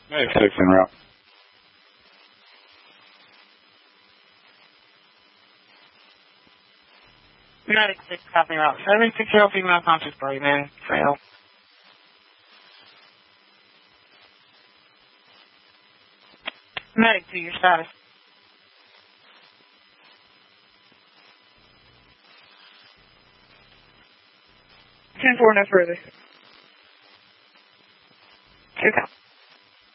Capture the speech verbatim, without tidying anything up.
Medic six en route. Medic six, copy route. seven six zero female conscious party, man. Fail. Medic two, your status. ten four, no further. Two count.